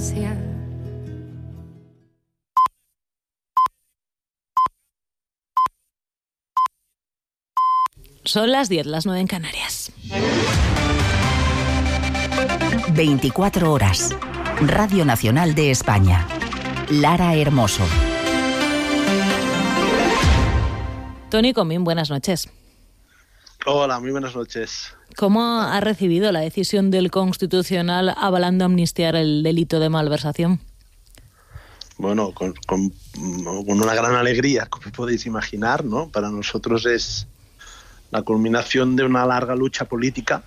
desgracia. Son las 10, las 9 en Canarias. 24 horas. Radio Nacional de España. Lara Hermoso. Tony Comín, buenas noches. Hola, muy buenas noches. ¿Cómo ha recibido la decisión del Constitucional avalando amnistiar el delito de malversación? Bueno, con una gran alegría, como podéis imaginar, ¿no? Para nosotros es la culminación de una larga lucha política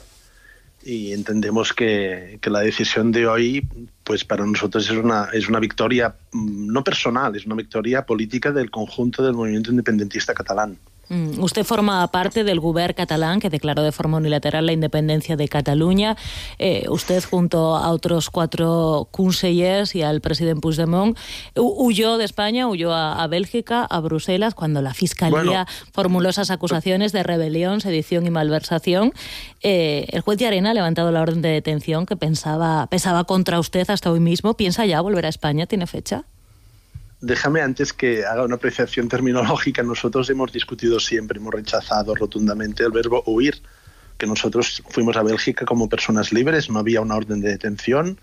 y entendemos que la decisión de hoy, pues para nosotros es una victoria no personal, es una victoria política del conjunto del movimiento independentista catalán. Usted forma parte del govern catalán que declaró de forma unilateral la independencia de Cataluña. Usted, junto a otros 4 consellers y al presidente Puigdemont, huyó de España, huyó a Bélgica, a Bruselas, cuando la Fiscalía formuló esas acusaciones de rebelión, sedición y malversación. El juez de Arena ha levantado la orden de detención que pesaba contra usted hasta hoy mismo. ¿Piensa ya volver a España? ¿Tiene fecha? Déjame antes que haga una apreciación terminológica. Nosotros hemos discutido siempre, hemos rechazado rotundamente el verbo huir, que nosotros fuimos a Bélgica como personas libres, no había una orden de detención.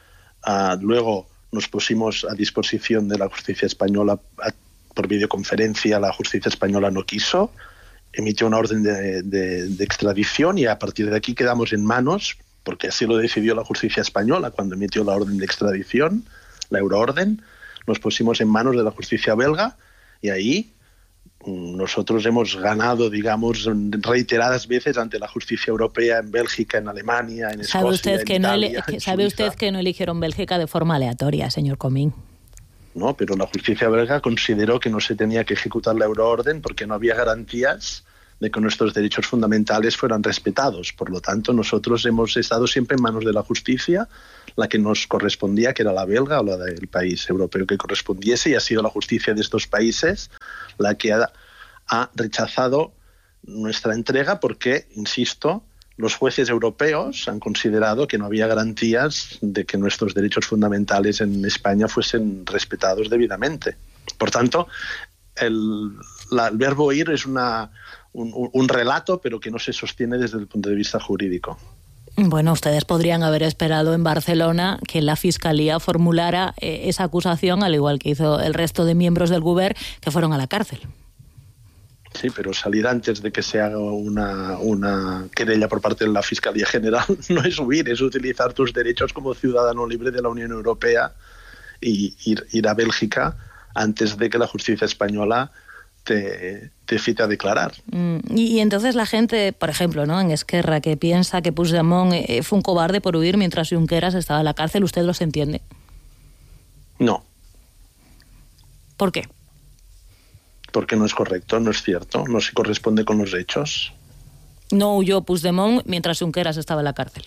Luego nos pusimos a disposición de la justicia española por videoconferencia, la justicia española no quiso, emitió una orden de extradición y a partir de aquí quedamos en manos, porque así lo decidió la justicia española cuando emitió la orden de extradición, la euroorden. Nos pusimos en manos de la justicia belga y ahí nosotros hemos ganado, digamos, reiteradas veces ante la justicia europea en Bélgica, en Alemania, en Escocia, en Italia. ¿Sabe usted que no eligieron Bélgica de forma aleatoria, señor Comín? No, pero la justicia belga consideró que no se tenía que ejecutar la euroorden porque no había garantías de que nuestros derechos fundamentales fueran respetados. Por lo tanto, nosotros hemos estado siempre en manos de la justicia, la que nos correspondía, que era la belga o la del país europeo que correspondiese, y ha sido la justicia de estos países la que ha rechazado nuestra entrega porque, insisto, los jueces europeos han considerado que no había garantías de que nuestros derechos fundamentales en España fuesen respetados debidamente. Por tanto, el verbo ir es un relato, pero que no se sostiene desde el punto de vista jurídico. Bueno, ustedes podrían haber esperado en Barcelona que la Fiscalía formulara esa acusación, al igual que hizo el resto de miembros del govern que fueron a la cárcel. Sí, pero salir antes de que se haga una querella por parte de la Fiscalía General no es huir, es utilizar tus derechos como ciudadano libre de la Unión Europea y ir a Bélgica antes de que la justicia española te cite a declarar. Y entonces la gente, por ejemplo, ¿no?, en Esquerra, que piensa que Puigdemont fue un cobarde por huir mientras Junqueras estaba en la cárcel, ¿usted los entiende? No. ¿Por qué? Porque no es correcto, no es cierto, no se corresponde con los hechos. ¿No huyó Puigdemont mientras Junqueras estaba en la cárcel?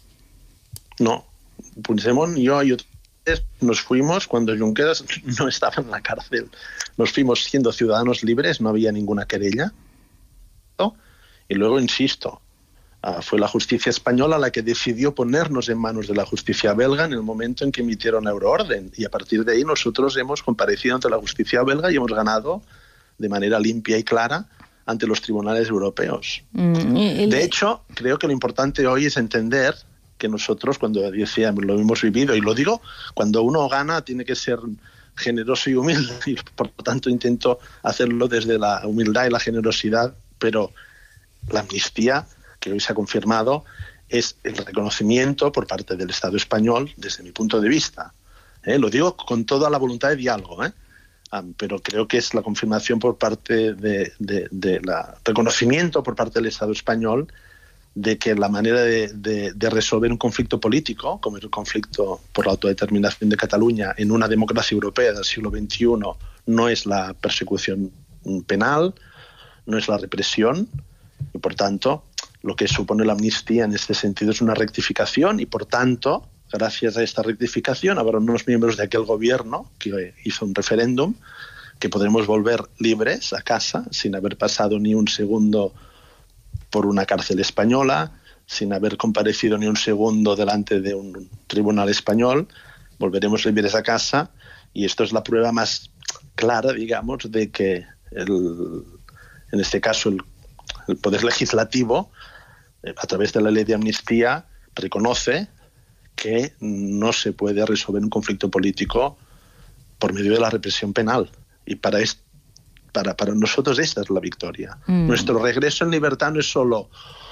No. Puigdemont, yo y otros nos fuimos cuando Junqueras no estaba en la cárcel. Nos fuimos siendo ciudadanos libres, no había ninguna querella. ¿No? Y luego, insisto, fue la justicia española la que decidió ponernos en manos de la justicia belga en el momento en que emitieron la euroorden. Y a partir de ahí nosotros hemos comparecido ante la justicia belga y hemos ganado de manera limpia y clara ante los tribunales europeos. De hecho, creo que lo importante hoy es entender que nosotros, cuando decíamos, lo hemos vivido, y lo digo, cuando uno gana tiene que ser generoso y humilde, y por lo tanto intento hacerlo desde la humildad y la generosidad, pero la amnistía, que hoy se ha confirmado, es el reconocimiento por parte del Estado español, desde mi punto de vista. Lo digo con toda la voluntad de diálogo, pero creo que es la confirmación por parte de la reconocimiento por parte del Estado español de que la manera de resolver un conflicto político, como es el conflicto por la autodeterminación de Cataluña en una democracia europea del siglo XXI, no es la persecución penal, no es la represión, y por tanto lo que supone la amnistía en este sentido es una rectificación, y por tanto, gracias a esta rectificación, habrá unos miembros de aquel gobierno que hizo un referéndum que podremos volver libres a casa sin haber pasado ni un segundo por una cárcel española, sin haber comparecido ni un segundo delante de un tribunal español, volveremos libres a casa, y esto es la prueba más clara, digamos, de que en este caso el Poder Legislativo, a través de la ley de amnistía, reconoce que no se puede resolver un conflicto político por medio de la represión penal. Y para nosotros esta es la victoria. Nuestro regreso en libertad no es solo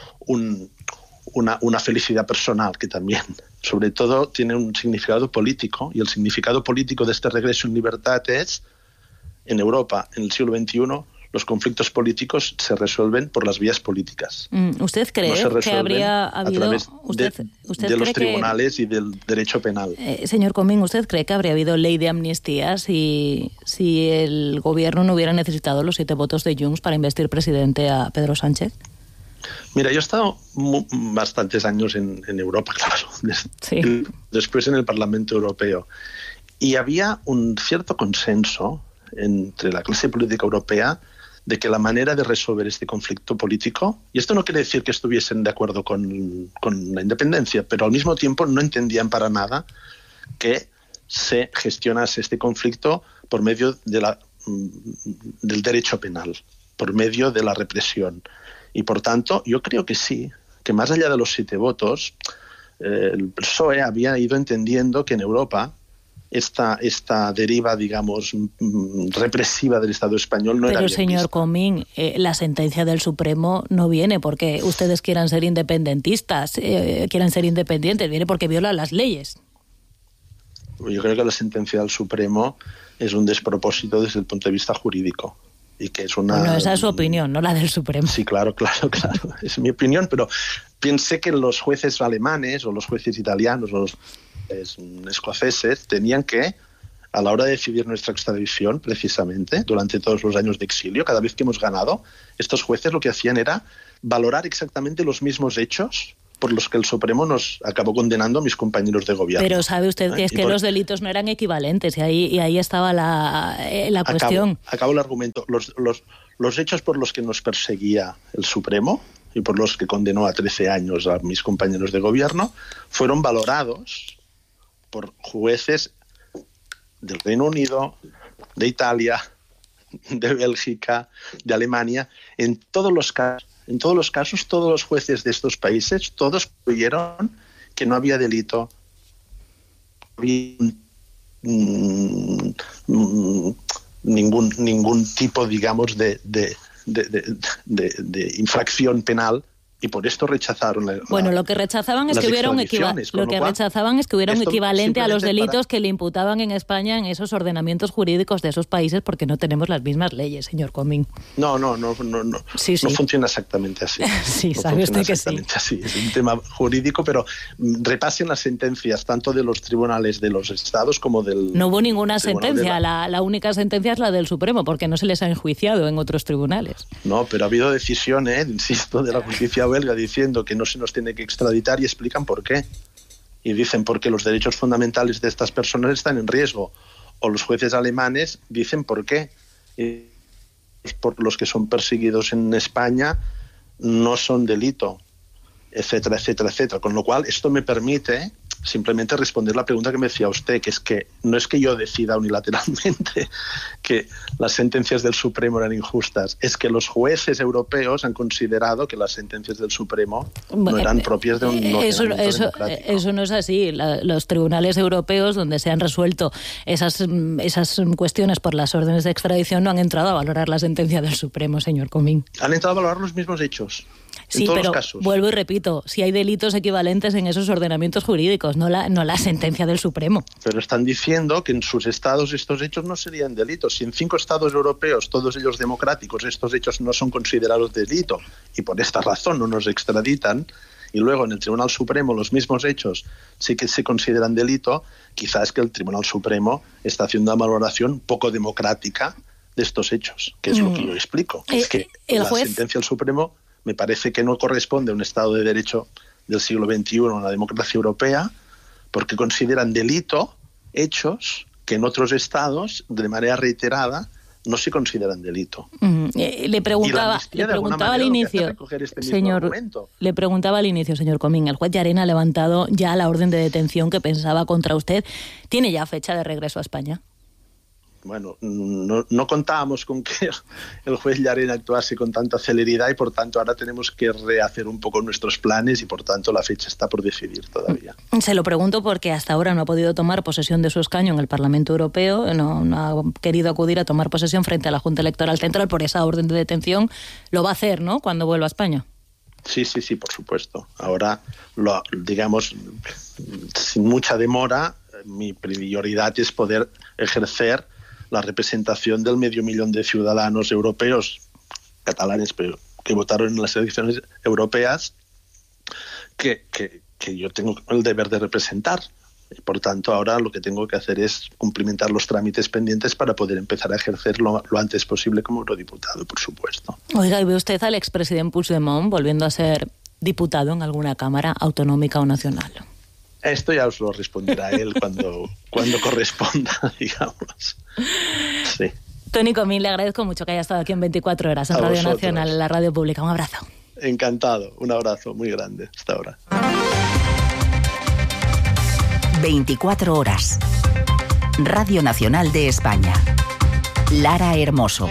una felicidad personal, que también, sobre todo, tiene un significado político, y el significado político de este regreso en libertad es, en Europa, en el siglo XXI, los conflictos políticos se resuelven por las vías políticas. ¿Usted cree que habría habido... a través de los tribunales y del derecho penal? Señor Comín, ¿usted cree que habría habido ley de amnistía si el gobierno no hubiera necesitado los 7 votos de Junts para investir presidente a Pedro Sánchez? Mira, yo he estado bastantes años en Europa, claro, sí. Después en el Parlamento Europeo, y había un cierto consenso entre la clase política europea de que la manera de resolver este conflicto político, y esto no quiere decir que estuviesen de acuerdo con la independencia, pero al mismo tiempo no entendían para nada que se gestionase este conflicto por medio del derecho penal, por medio de la represión. Y por tanto, yo creo que sí, que más allá de los 7 votos, el PSOE había ido entendiendo que en Europa esta deriva, digamos, represiva del Estado español no era bien vista. Pero, señor Comín, la sentencia del Supremo no viene porque ustedes quieran ser independentistas, quieran ser independientes, viene porque viola las leyes. Yo creo que la sentencia del Supremo es un despropósito desde el punto de vista jurídico. Y que es Bueno, esa es su opinión, no la del Supremo. Sí, claro, es mi opinión, pero pensé que los jueces alemanes o los jueces italianos o los escoceses tenían que, a la hora de decidir nuestra extradición, precisamente, durante todos los años de exilio, cada vez que hemos ganado, estos jueces lo que hacían era valorar exactamente los mismos hechos por los que el Supremo nos acabó condenando a mis compañeros de gobierno. Pero sabe usted que es que los delitos no eran equivalentes, y ahí estaba la cuestión. Acabo el argumento. Los hechos por los que nos perseguía el Supremo y por los que condenó a 13 años a mis compañeros de gobierno fueron valorados por jueces del Reino Unido, de Italia, de Bélgica, de Alemania. En todos los casos, todos los jueces de estos países, todos concluyeron que no había delito, ningún tipo, digamos, de infracción penal, y por esto rechazaron lo que rechazaban es que hubiera un equivalente a los delitos que le imputaban en España en esos ordenamientos jurídicos de esos países, porque no tenemos las mismas leyes, señor Comín. No Sí. No funciona exactamente así. Sí, no sabe usted que sí. Así. Es un tema jurídico, pero repasen las sentencias tanto de los tribunales de los estados como del... No hubo ninguna sentencia, la única sentencia es la del Supremo, porque no se les ha enjuiciado en otros tribunales. No, pero ha habido decisiones, insisto, de la justicia belga diciendo que no se nos tiene que extraditar, y explican por qué. Y dicen porque los derechos fundamentales de estas personas están en riesgo. O los jueces alemanes dicen por qué. Y por los que son perseguidos en España no son delito, etcétera, etcétera, etcétera. Con lo cual, esto me permite simplemente responder la pregunta que me decía usted, que es que no es que yo decida unilateralmente que las sentencias del Supremo eran injustas, es que los jueces europeos han considerado que las sentencias del Supremo no eran propias de un ordenamiento democrático. Eso no es así. Los tribunales europeos, donde se han resuelto esas cuestiones por las órdenes de extradición, no han entrado a valorar la sentencia del Supremo, señor Comín. Han entrado a valorar los mismos hechos. Sí, pero vuelvo y repito, si hay delitos equivalentes en esos ordenamientos jurídicos, no la sentencia del Supremo. Pero están diciendo que en sus estados estos hechos no serían delitos. Si en 5 estados europeos, todos ellos democráticos, estos hechos no son considerados delito, y por esta razón no nos extraditan, y luego en el Tribunal Supremo los mismos hechos sí que se consideran delito, quizás es que el Tribunal Supremo está haciendo una valoración poco democrática de estos hechos, que es lo que yo explico. Es que la sentencia del Supremo me parece que no corresponde a un Estado de Derecho del siglo XXI, a una democracia europea, porque consideran delito hechos que en otros estados, de manera reiterada, no se consideran delito. Le preguntaba al inicio, señor Comín, el juez Llarena ha levantado ya la orden de detención que pensaba contra usted. ¿Tiene ya fecha de regreso a España? Bueno, no contábamos con que el juez Llarena actuase con tanta celeridad y por tanto ahora tenemos que rehacer un poco nuestros planes y por tanto la fecha está por decidir todavía. Se lo pregunto porque hasta ahora no ha podido tomar posesión de su escaño en el Parlamento Europeo, no ha querido acudir a tomar posesión frente a la Junta Electoral Central por esa orden de detención. Lo va a hacer, ¿no?, cuando vuelva a España. Sí, por supuesto. Ahora, digamos, sin mucha demora, mi prioridad es poder ejercer la representación del 500.000 de ciudadanos europeos, catalanes, pero que votaron en las elecciones europeas, que yo tengo el deber de representar. Por tanto, ahora lo que tengo que hacer es cumplimentar los trámites pendientes para poder empezar a ejercerlo lo antes posible como eurodiputado, por supuesto. Oiga, ¿y ve usted al expresidente Puigdemont volviendo a ser diputado en alguna cámara autonómica o nacional? Esto ya os lo responderá él cuando corresponda, digamos. Sí. Toni Comín, le agradezco mucho que haya estado aquí en 24 horas en a Radio vosotros. Nacional, en la radio pública. Un abrazo. Encantado, un abrazo muy grande. Hasta ahora. 24 horas. Radio Nacional de España. Lara Hermoso.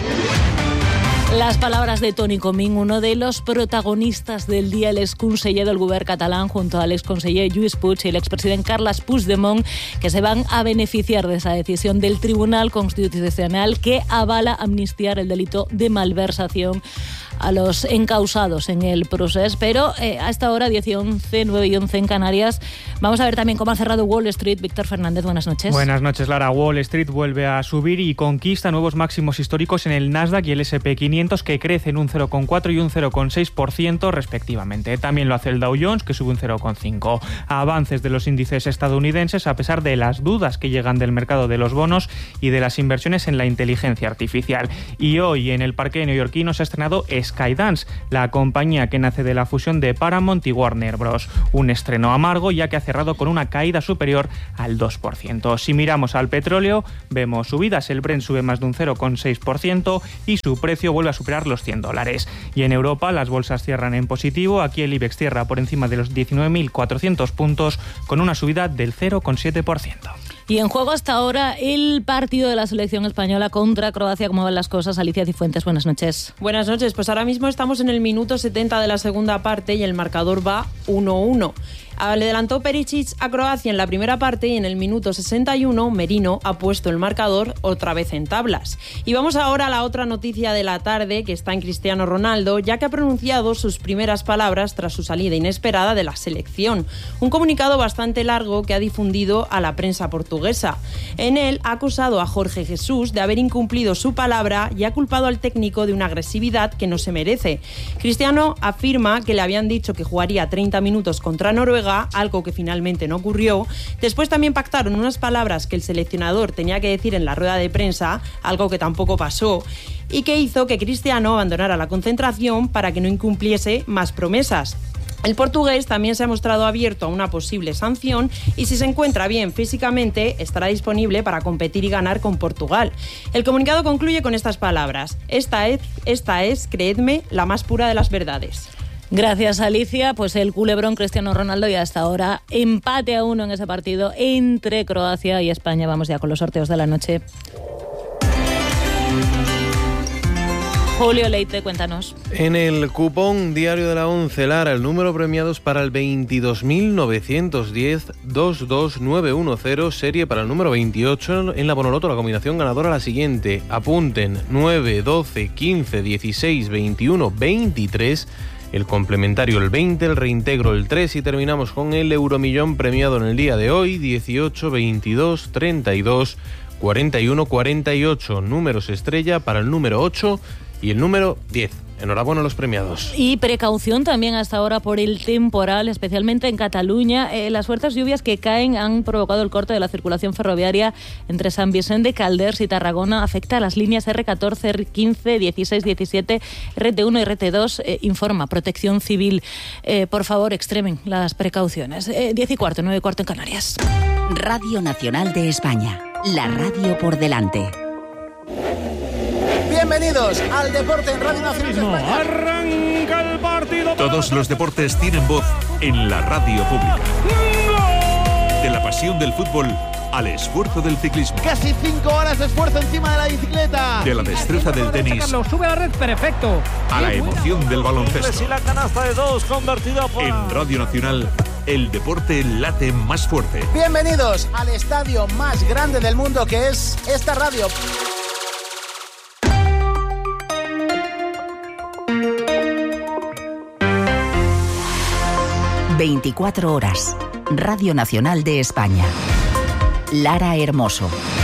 Las palabras de Toni Comín, uno de los protagonistas del día, el exconseller del govern catalán, junto al exconseller Lluís Puig y el expresidente Carles Puigdemont, que se van a beneficiar de esa decisión del Tribunal Constitucional que avala amnistiar el delito de malversación a los encausados en el proceso. Pero a esta hora, 10:11, 9:11 en Canarias, vamos a ver también cómo ha cerrado Wall Street. Víctor Fernández, buenas noches. Buenas noches, Lara. Wall Street vuelve a subir y conquista nuevos máximos históricos en el Nasdaq y el S&P 500, que crecen un 0,4 y un 0,6% respectivamente. También lo hace el Dow Jones, que sube un 0,5. Avances de los índices estadounidenses a pesar de las dudas que llegan del mercado de los bonos y de las inversiones en la inteligencia artificial. Y hoy en el parque neoyorquino se ha estrenado Skydance, la compañía que nace de la fusión de Paramount y Warner Bros. Un estreno amargo, ya que ha cerrado con una caída superior al 2%. Si miramos al petróleo, vemos subidas. El Brent sube más de un 0,6% y su precio vuelve a superar los $100. Y en Europa las bolsas cierran en positivo. Aquí el IBEX cierra por encima de los 19.400 puntos con una subida del 0,7%. Y en juego hasta ahora el partido de la selección española contra Croacia. ¿Cómo van las cosas? Alicia Cifuentes, buenas noches. Buenas noches. Pues ahora mismo estamos en el minuto 70 de la segunda parte y el marcador va 1-1. Le adelantó Perisic a Croacia en la primera parte y en el minuto 61 Merino ha puesto el marcador otra vez en tablas. Y vamos ahora a la otra noticia de la tarde, que está en Cristiano Ronaldo, ya que ha pronunciado sus primeras palabras tras su salida inesperada de la selección. Un comunicado bastante largo que ha difundido a la prensa portuguesa. En él ha acusado a Jorge Jesús de haber incumplido su palabra y ha culpado al técnico de una agresividad que no se merece. Cristiano afirma que le habían dicho que jugaría 30 minutos contra Noruega, algo que finalmente no ocurrió. Después también pactaron unas palabras que el seleccionador tenía que decir en la rueda de prensa, algo que tampoco pasó, y que hizo que Cristiano abandonara la concentración para que no incumpliese más promesas. El portugués también se ha mostrado abierto a una posible sanción y si se encuentra bien físicamente estará disponible para competir y ganar con Portugal. El comunicado concluye con estas palabras: Esta es, creedme, la más pura de las verdades. Gracias, Alicia. Pues el culebrón Cristiano Ronaldo y hasta ahora empate a 1 en ese partido entre Croacia y España. Vamos ya con los sorteos de la noche. Julio Leite, cuéntanos. En el cupón diario de la 11, Lara, el número premiados para el 22.910-22910, serie para el número 28. En la Bonoloto, la combinación ganadora la siguiente. Apunten: 9, 12, 15, 16, 21, 23... el complementario el 20, el reintegro el 3 y terminamos con el euromillón premiado en el día de hoy: 18, 22, 32, 41, 48. Números estrella para el número 8 y el número 10. Enhorabuena a los premiados. Y precaución también hasta ahora por el temporal, especialmente en Cataluña. Las fuertes lluvias que caen han provocado el corte de la circulación ferroviaria entre Sant Vicent de Calders y Tarragona. Afecta a las líneas R14, R15, 16, 17, RT1 y RT2. Informa Protección Civil. Por favor, extremen las precauciones. 10:15, 9:15 en Canarias. Radio Nacional de España. La radio por delante. Bienvenidos al deporte en Radio Nacional de España. Arranca el partido. Todos los deportes tienen voz en la radio pública. De la pasión del fútbol al esfuerzo del ciclismo. Casi 5 horas de esfuerzo encima de la bicicleta. De la destreza del tenis. Sube a la red, perfecto. A la emoción del baloncesto. Y la canasta de 2 convertida por... En Radio Nacional, el deporte late más fuerte. Bienvenidos al estadio más grande del mundo, que es esta radio. ...24 horas... Radio Nacional de España. Lara Hermoso.